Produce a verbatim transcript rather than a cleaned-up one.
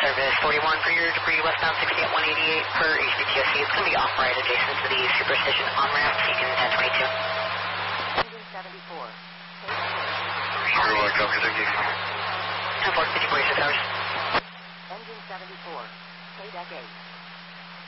service forty-one for your debris westbound sixty at one eighty-eight per H B T S C. It's going to be off-right adjacent to the Superstition on-ramp, so you can ten twenty-two. Engine seventy-four. Everyone, copy, thank you. ten four, fifty-four, six hours. Engine seventy-four. K deck eight.